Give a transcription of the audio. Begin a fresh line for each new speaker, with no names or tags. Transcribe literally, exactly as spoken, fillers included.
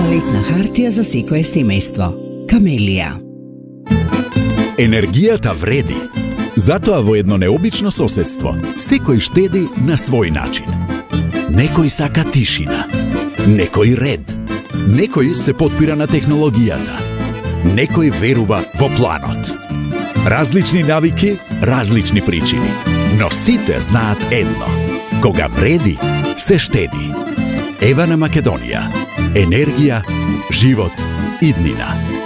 Тоалетна хартија за секое семејство. Камелија.
Енергијата вреди. Затоа во едно необично соседство секој штеди на свој начин. Некој сака тишина, некој ред, некој се потпира на технологијата, некој верува во планот. Различни навики, различни причини, но сите знаат едно. Кога вреди, се штеди. Ева на Македонија. Енергија, живот, иднина.